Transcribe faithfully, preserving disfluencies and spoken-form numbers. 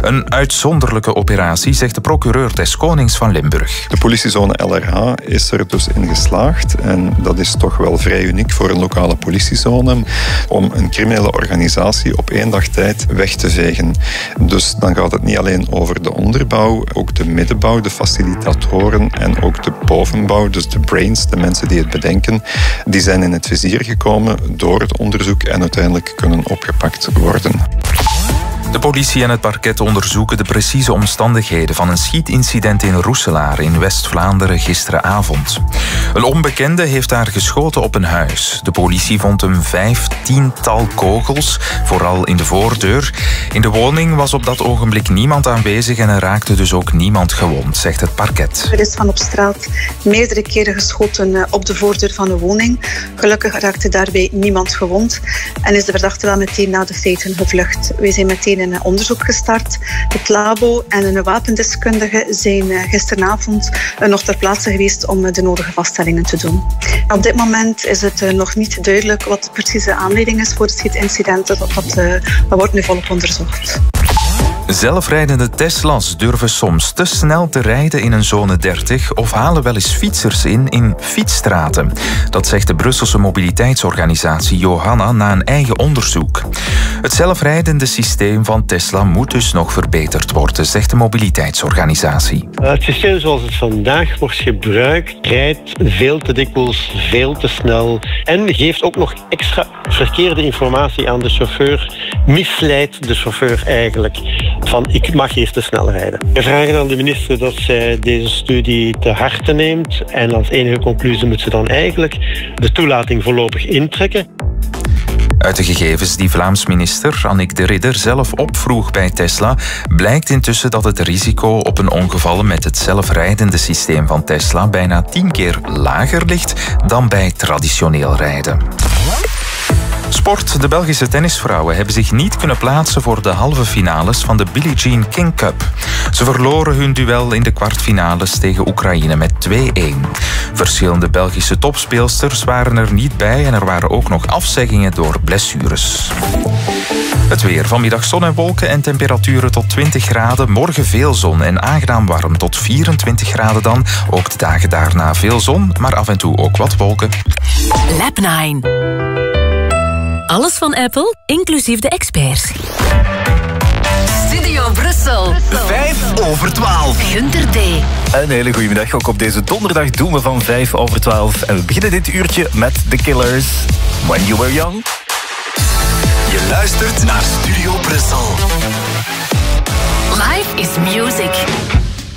Een uitzonderlijke operatie, zegt de procureur des Konings van Limburg. De politiezone L R H is er dus in geslaagd, en dat is toch wel vrij uniek voor een lokale politiezone, om een criminele organisatie op één dag tijd weg te vegen. Dus dan gaat het niet alleen over de onderbouw, ook de middenbouw, de facilitatoren en ook de bovenbouw, dus de brains, de mensen die het bedenken, die zijn in het vizier gekomen door het onderzoek en uiteindelijk kunnen opgepakt worden. De politie en het parket onderzoeken de precieze omstandigheden van een schietincident in Roeselaar in West-Vlaanderen gisteravond. Een onbekende heeft daar geschoten op een huis. De politie vond een vijftiental kogels, vooral in de voordeur. In de woning was op dat ogenblik niemand aanwezig en er raakte dus ook niemand gewond, zegt het parket. Er is van op straat meerdere keren geschoten op de voordeur van de woning. Gelukkig raakte daarbij niemand gewond en is de verdachte wel meteen na de feiten gevlucht. We zijn meteen een onderzoek gestart. Het labo en een wapendeskundige zijn gisteravond nog ter plaatse geweest om de nodige vaststellingen te doen. Op dit moment is het nog niet duidelijk wat de precieze aanleiding is voor het schietincident. Dat, dat, dat wordt nu volop onderzocht. Zelfrijdende Tesla's durven soms te snel te rijden in een zone dertig of halen wel eens fietsers in in fietsstraten. Dat zegt de Brusselse mobiliteitsorganisatie Johanna na een eigen onderzoek. Het zelfrijdende systeem van Tesla moet dus nog verbeterd worden, zegt de mobiliteitsorganisatie. Het systeem zoals het vandaag wordt gebruikt rijdt veel te dikwijls, veel te snel en geeft ook nog extra verkeerde informatie aan de chauffeur, misleidt de chauffeur eigenlijk van ik mag hier te snel rijden. We vragen aan de minister dat zij deze studie te harte neemt en als enige conclusie moet ze dan eigenlijk de toelating voorlopig intrekken. Uit de gegevens die Vlaams minister Annick de Ridder zelf opvroeg bij Tesla blijkt intussen dat het risico op een ongeval met het zelfrijdende systeem van Tesla bijna tien keer lager ligt dan bij traditioneel rijden. Sport. De Belgische tennisvrouwen hebben zich niet kunnen plaatsen voor de halve finales van de Billie Jean King Cup. Ze verloren hun duel in de kwartfinales tegen Oekraïne met twee-een. Verschillende Belgische topspeelsters waren er niet bij en er waren ook nog afzeggingen door blessures. Het weer. Vanmiddag zon en wolken en temperaturen tot twintig graden. Morgen veel zon en aangenaam warm tot vierentwintig graden dan. Ook de dagen daarna veel zon, maar af en toe ook wat wolken. Lab nine. Alles van Apple, inclusief de experts. Studio Brussel. vijf over twaalf. Gunther D. Een hele goede middag. Ook op deze donderdag doen we van vijf over twaalf. En we beginnen dit uurtje met The Killers. When You Were Young. Je luistert naar Studio Brussel. Life is music.